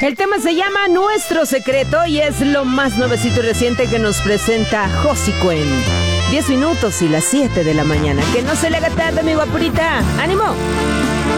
El tema se llama Nuestro Secreto y es lo más nuevecito y reciente que nos presenta Josi Cuen. 10 minutos y las 7 de la mañana. Que no se le haga tarde, mi guapurita. ¡Ánimo!